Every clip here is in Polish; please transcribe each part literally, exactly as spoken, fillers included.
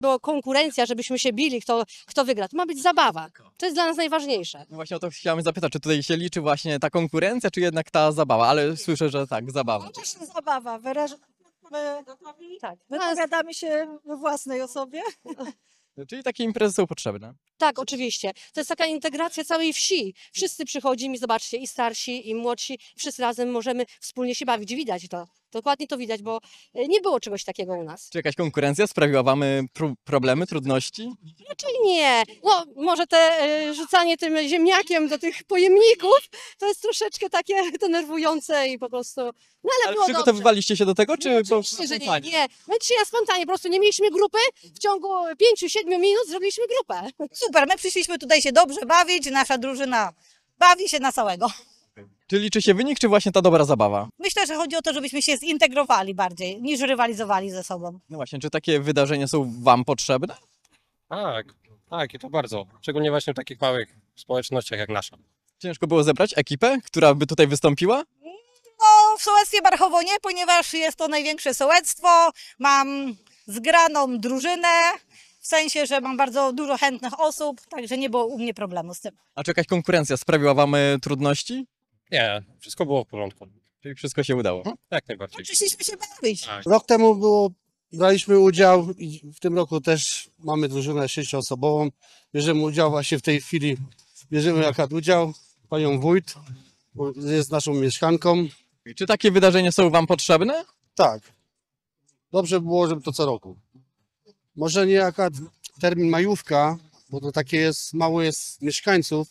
była konkurencja, żebyśmy się bili, kto, kto wygra. To ma być zabawa. To jest dla nas najważniejsze. No właśnie o to chciałem zapytać, czy tutaj się liczy właśnie ta konkurencja, czy jednak ta zabawa, ale słyszę, że tak, zabawa. To też zabawa, wyraż... my Tak. wypowiadamy się we własnej osobie. Czyli takie imprezy są potrzebne. Tak, oczywiście. To jest taka integracja całej wsi. Wszyscy przychodzimy, zobaczcie, i starsi, i młodsi, wszyscy razem możemy wspólnie się bawić. Widać to. Dokładnie to widać, bo e, nie było czegoś takiego u nas. Czy jakaś konkurencja sprawiła wam y, pro- problemy, trudności? Raczej nie. No, może te e, rzucanie tym ziemniakiem do tych pojemników, to jest troszeczkę takie denerwujące i po prostu... No ale, Ale było dobrze. przygotowywaliście się do tego, czy po Oczywiście, że nie, spontanie? nie. My dzisiaj na spontanie, po prostu nie mieliśmy grupy, w ciągu pięciu siedmiu minut zrobiliśmy grupę. Super, my przyszliśmy tutaj się dobrze bawić, nasza drużyna bawi się na całego. Czy liczy się wynik, czy właśnie ta dobra zabawa? Myślę, że chodzi o to, żebyśmy się zintegrowali bardziej, niż rywalizowali ze sobą. No właśnie, czy takie wydarzenia są wam potrzebne? Tak, tak i to bardzo. Szczególnie właśnie w takich małych społecznościach jak nasza. Ciężko było zebrać ekipę, która by tutaj wystąpiła? No, w sołectwie Barchowo nie, ponieważ jest to największe sołectwo. Mam zgraną drużynę, w sensie, że mam bardzo dużo chętnych osób, także nie było u mnie problemu z tym. A czy jakaś konkurencja sprawiła wam y, trudności? Nie, wszystko było w porządku. Czyli wszystko się udało? Jak najbardziej. Przyszliśmy się bawić. Tak. Rok temu było, braliśmy udział i w tym roku też mamy drużynę sześcioosobową. Bierzemy udział właśnie w tej chwili, bierzemy akurat udział, panią wójt, bo jest naszą mieszkanką. I czy takie wydarzenia są wam potrzebne? Tak, dobrze by było, żeby to co roku. Może nie akurat termin majówka, bo to takie jest, mało jest mieszkańców,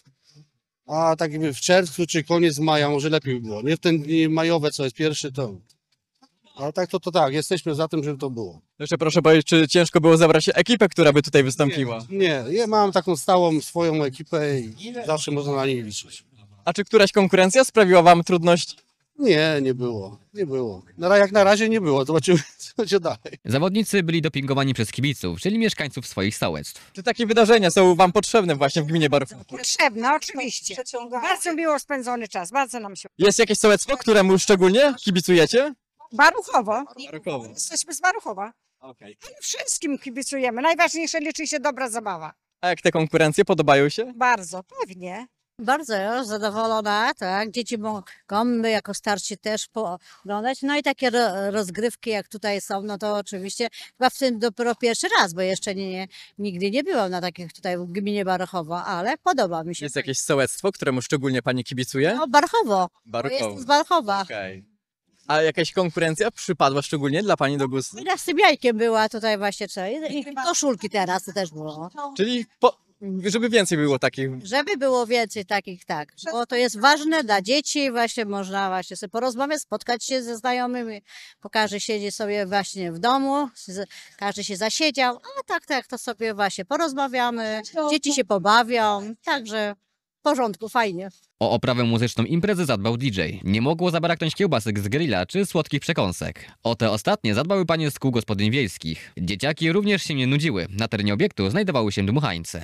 a tak jakby w czerwcu czy koniec maja może lepiej by było. Nie w ten dni majowe, co jest pierwszy, to... Ale tak to, to tak, jesteśmy za tym, żeby to było. Jeszcze proszę powiedzieć, czy ciężko było zebrać ekipę, która by tutaj wystąpiła? Nie, ja mam taką stałą swoją ekipę i zawsze można na niej liczyć. A czy któraś konkurencja sprawiła wam trudności? Nie, nie było, nie było. Na, ra- jak na razie nie było, zobaczymy co będzie dalej. Zawodnicy byli dopingowani przez kibiców, czyli mieszkańców swoich sołectw. Czy takie wydarzenia są wam potrzebne właśnie w gminie Barchowo? Potrzebne, oczywiście. Bardzo miło spędzony czas, bardzo nam się. Jest jakieś sołectwo, któremu szczególnie kibicujecie? Baruchowo. Barchowo. Jesteśmy z Baruchowa. Okej. Wszystkim kibicujemy. Najważniejsze liczy się dobra zabawa. A jak te konkurencje podobają się? Bardzo, pewnie. Bardzo zadowolona, tak. Dzieci mogą, my jako starsi też pooglądać. No i takie ro, rozgrywki jak tutaj są, no to oczywiście chyba w tym dopiero pierwszy raz, bo jeszcze nie, nie, nigdy nie byłam na takich tutaj w gminie Barchowo, ale podoba mi się. Jest jakieś sołectwo, któremu szczególnie pani kibicuje? No Barchowo, bo Barchowo. jestem z Barchowa. Okej. A jakaś konkurencja przypadła szczególnie dla pani do gustu? I z tym jajkiem była tutaj właśnie, co, i i koszulki teraz to też było. Czyli po, żeby więcej było takich... Żeby było więcej takich, tak, bo to jest ważne dla dzieci, właśnie można właśnie sobie porozmawiać, spotkać się ze znajomymi, bo każdy siedzi sobie właśnie w domu, z- każdy się zasiedział, a tak, tak, to sobie właśnie porozmawiamy, dzieci się pobawią, także w porządku, fajnie. O oprawę muzyczną imprezy zadbał D J. Nie mogło zabraknąć kiełbasek z grilla czy słodkich przekąsek. O te ostatnie zadbały panie z kół gospodyń wiejskich. Dzieciaki również się nie nudziły. Na terenie obiektu znajdowały się dmuchańce.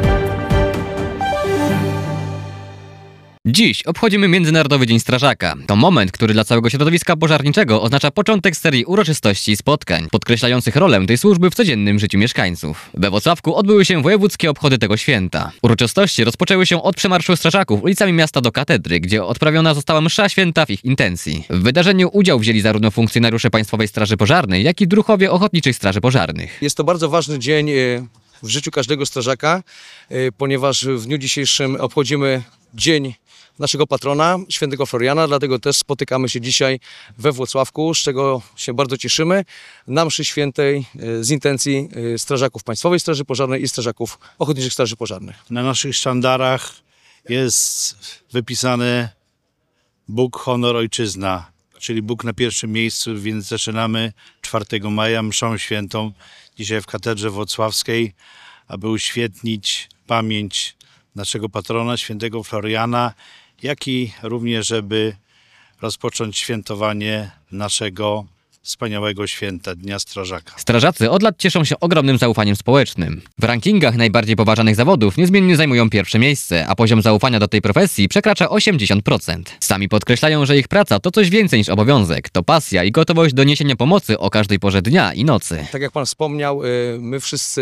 Dziś obchodzimy Międzynarodowy Dzień Strażaka. To moment, który dla całego środowiska pożarniczego oznacza początek serii uroczystości i spotkań, podkreślających rolę tej służby w codziennym życiu mieszkańców. We Włocławku odbyły się wojewódzkie obchody tego święta. Uroczystości rozpoczęły się od przemarszu strażaków ulicami miasta do katedry, gdzie odprawiona została msza święta w ich intencji. W wydarzeniu udział wzięli zarówno funkcjonariusze Państwowej Straży Pożarnej, jak i druhowie Ochotniczych Straży Pożarnych. Jest to bardzo ważny dzień e, w życiu każdego strażaka, e, ponieważ w dniu dzisiejszym obchodzimy dzień naszego patrona, świętego Floriana, dlatego też spotykamy się dzisiaj we Włocławku, z czego się bardzo cieszymy, na mszy świętej e, z intencji e, strażaków Państwowej Straży Pożarnej i strażaków Ochotniczych Straży Pożarnych. Na naszych sztandarach jest wypisane Bóg, honor, ojczyzna, czyli Bóg na pierwszym miejscu, więc zaczynamy czwartego maja mszą świętą dzisiaj w katedrze włocławskiej, aby uświetnić pamięć naszego patrona, świętego Floriana, jak i również, żeby rozpocząć świętowanie naszego wspaniałego święta, Dnia Strażaka. Strażacy od lat cieszą się ogromnym zaufaniem społecznym. W rankingach najbardziej poważanych zawodów niezmiennie zajmują pierwsze miejsce, a poziom zaufania do tej profesji przekracza osiemdziesiąt procent. Sami podkreślają, że ich praca to coś więcej niż obowiązek, to pasja i gotowość do niesienia pomocy o każdej porze dnia i nocy. Tak jak pan wspomniał, y, my wszyscy